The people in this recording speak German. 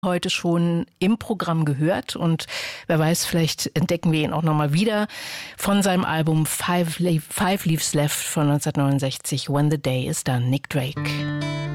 heute schon im Programm gehört und wer weiß, vielleicht entdecken wir ihn auch nochmal wieder von seinem Album Five Leaves Left von 1969, When the Day is Done, Nick Drake.